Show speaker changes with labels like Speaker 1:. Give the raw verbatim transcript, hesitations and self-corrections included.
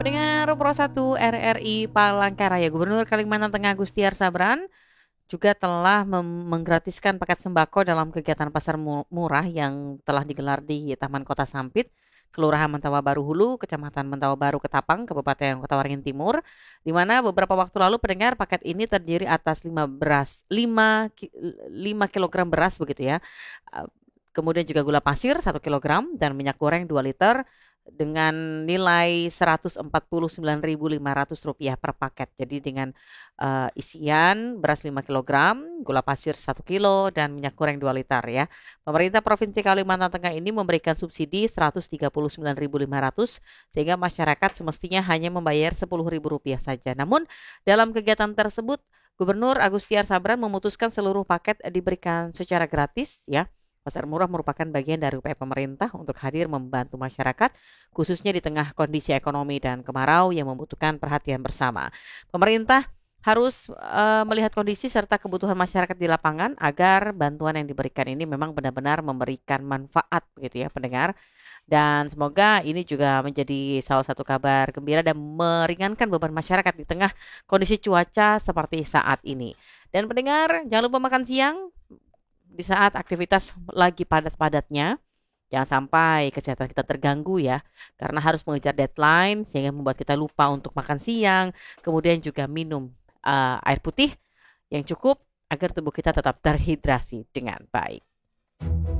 Speaker 1: Pendengar Pro satu R R I Palangkaraya, Gubernur Kalimantan Tengah Gustiar Sabran juga telah mem- menggratiskan paket sembako dalam kegiatan pasar mu- murah yang telah digelar di Taman Kota Sampit, Kelurahan Mentawa Baru Hulu, Kecamatan Mentawa Baru, Ketapang, Kabupaten Kota Waringin Timur, di mana beberapa waktu lalu pendengar paket ini terdiri atas lima beras, lima ki- lima kilogram beras begitu ya. Uh, Kemudian juga gula pasir satu kilogram dan minyak goreng dua liter dengan nilai seratus empat puluh sembilan ribu lima ratus rupiah per paket. Jadi dengan uh, isian beras lima kilogram, gula pasir satu kilo, dan minyak goreng dua liter ya. Pemerintah Provinsi Kalimantan Tengah ini memberikan subsidi seratus tiga puluh sembilan ribu lima ratus sehingga masyarakat semestinya hanya membayar sepuluh ribu rupiah saja. Namun dalam kegiatan tersebut Gubernur Agustiar Sabran memutuskan seluruh paket diberikan secara gratis ya. Pasar murah merupakan bagian dari upaya pemerintah untuk hadir membantu masyarakat, khususnya di tengah kondisi ekonomi dan kemarau yang membutuhkan perhatian bersama. Pemerintah harus uh, melihat kondisi serta kebutuhan masyarakat di lapangan agar bantuan yang diberikan ini memang benar-benar memberikan manfaat begitu ya pendengar. Dan semoga ini juga menjadi salah satu kabar gembira dan meringankan beban masyarakat di tengah kondisi cuaca seperti saat ini. Dan pendengar, jangan lupa makan siang di saat aktivitas lagi padat-padatnya. Jangan sampai kesehatan kita terganggu ya, karena harus mengejar deadline sehingga membuat kita lupa untuk makan siang, kemudian juga minum uh, air putih yang cukup agar tubuh kita tetap terhidrasi dengan baik.